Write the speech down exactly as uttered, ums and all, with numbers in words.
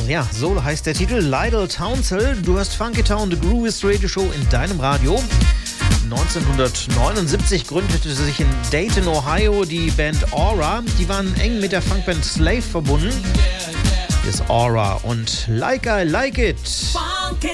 Ja, so heißt der Titel. Lydell Townsend. Du hast Funky Town, The Grooviest Radio Show in deinem Radio. neunzehnhundertneunundsiebzig gründete sich in Dayton, Ohio die Band Aura. Die waren eng mit der Funkband Slave verbunden. Hier ist Aura und Like I Like It. Funky